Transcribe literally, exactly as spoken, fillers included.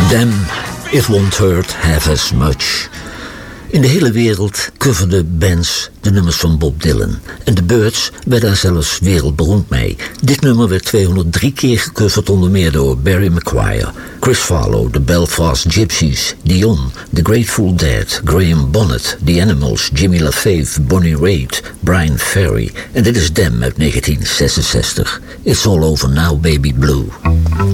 Them, It Won't Hurt Half As Much. In de hele wereld coverden bands de nummers van Bob Dylan. En de Byrds werden daar zelfs wereldberoemd mee. Dit nummer werd tweehonderddrie keer gecoverd, onder meer door Barry McGuire, Chris Farlowe, de Belfast Gypsies, Dion, The Grateful Dead, Graham Bonnet, The Animals, Jimmy LaFave, Bonnie Raitt, Brian Ferry. En dit is Them uit negentien zesenzestig. It's All Over Now, Baby Blue.